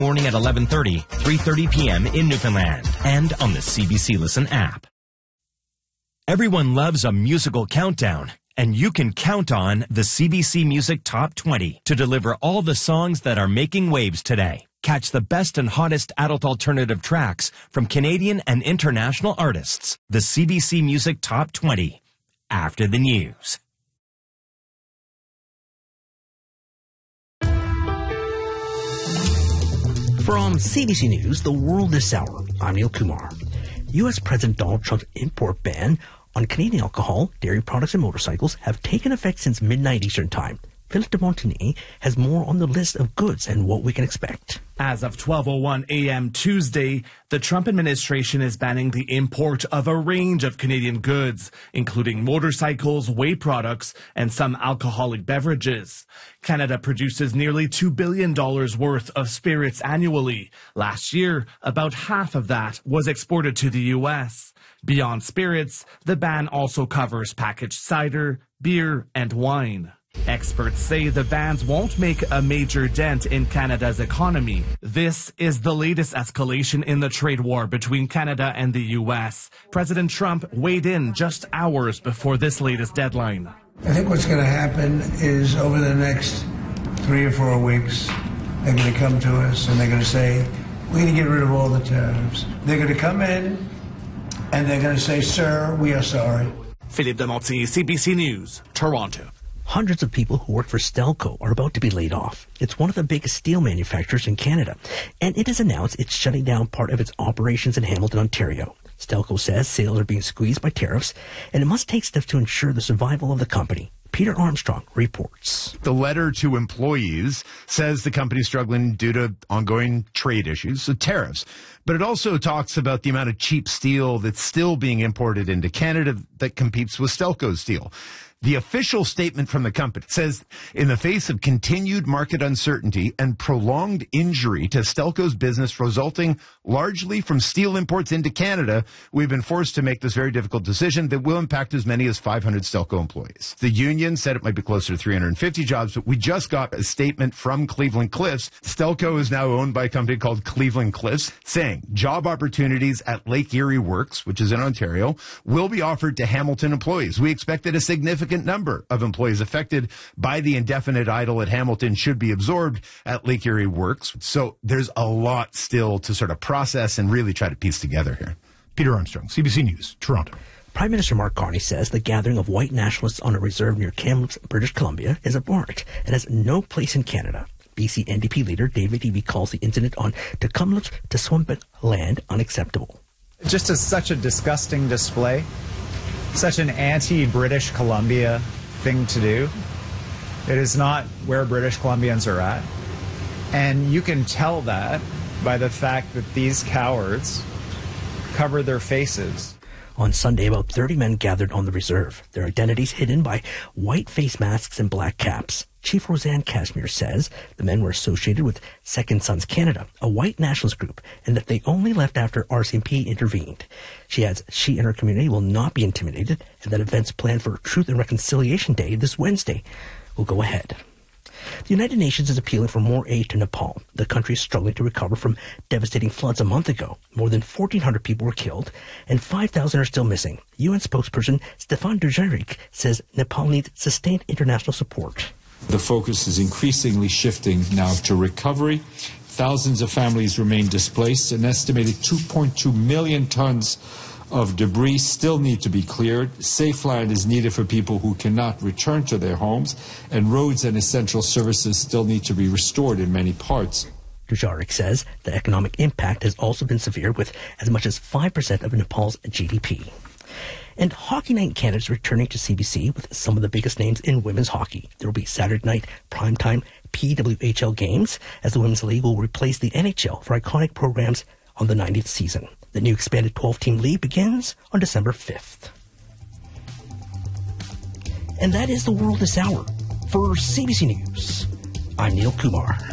Morning at 11:30, 3:30 p.m. in Newfoundland, and on the CBC Listen app. Everyone loves a musical countdown, and you can count on the CBC Music Top 20 to deliver all the songs that are making waves today. Catch the best and hottest adult alternative tracks from Canadian and international artists. The CBC Music Top 20, after the news. From CBC News, The World This Hour, I'm Neil Kumar. U.S. President Donald Trump's import ban on Canadian alcohol, dairy products, and motorcycles have taken effect since midnight Eastern Time. Philip de Montigny has more on the list of goods and what we can expect. As of 12:01 a.m. Tuesday, the Trump administration is banning the import of a range of Canadian goods, including motorcycles, whey products, and some alcoholic beverages. Canada produces nearly $2 billion worth of spirits annually. Last year, about half of that was exported to the U.S. Beyond spirits, the ban also covers packaged cider, beer, and wine. Experts say the bans won't make a major dent in Canada's economy. This is the latest escalation in the trade war between Canada and the U.S. President Trump weighed in just hours before this latest deadline. I think what's going to happen is over the next 3 or 4 weeks, they're going to come to us and they're going to say, we're going to get rid of all the tariffs. They're going to come in and they're going to say, sir, we are sorry. Philippe de Montigny, CBC News, Toronto. Hundreds of people who work for Stelco are about to be laid off. It's one of the biggest steel manufacturers in Canada, and it has announced it's shutting down part of its operations in Hamilton, Ontario. Stelco says sales are being squeezed by tariffs, and it must take steps to ensure the survival of the company. Peter Armstrong reports. The letter to employees says the company is struggling due to ongoing trade issues, so tariffs. But it also talks about the amount of cheap steel that's still being imported into Canada that competes with Stelco's steel. The official statement from the company says, in the face of continued market uncertainty and prolonged injury to Stelco's business resulting largely from steel imports into Canada, we've been forced to make this very difficult decision that will impact as many as 500 Stelco employees. The union said it might be closer to 350 jobs, but we just got a statement from Cleveland Cliffs. Stelco is now owned by a company called Cleveland Cliffs, saying job opportunities at Lake Erie Works, which is in Ontario, will be offered to Hamilton employees. We expect that a significant number of employees affected by the indefinite idle at Hamilton should be absorbed at Lake Erie Works. So there's a lot still to sort of process and really try to piece together here. Peter Armstrong, CBC News, Toronto. Prime Minister Mark Carney says the gathering of white nationalists on a reserve near Kamloops, British Columbia is abhorrent and has no place in Canada. BC NDP leader David Eby calls the incident on Tecumseh to Swampit land unacceptable. Just as such a disgusting display. Such an anti-British Columbia thing to do. It is not where British Columbians are at. And you can tell that by the fact that these cowards cover their faces. On Sunday, about 30 men gathered on the reserve, their identities hidden by white face masks and black caps. Chief Roseanne Cashmere says the men were associated with Second Sons Canada, a white nationalist group, and that they only left after RCMP intervened. She adds she and her community will not be intimidated and that events planned for Truth and Reconciliation Day this Wednesday will go ahead. The United Nations is appealing for more aid to Nepal. The country is struggling to recover from devastating floods a month ago. More than 1,400 people were killed, and 5,000 are still missing. UN spokesperson Stefan Dujarric says Nepal needs sustained international support. The focus is increasingly shifting now to recovery. Thousands of families remain displaced. An estimated 2.2 million tons of debris still need to be cleared. Safe land is needed for people who cannot return to their homes, and roads and essential services still need to be restored in many parts. Dujarric says the economic impact has also been severe, with as much as 5% of Nepal's GDP. And Hockey Night in Canada is returning to CBC with some of the biggest names in women's hockey. There will be Saturday night primetime PWHL games, as the Women's League will replace the NHL for iconic programs on the 90th season. The new expanded 12-team league begins on December 5th. And that is the world this hour. For CBC News, I'm Neil Kumar.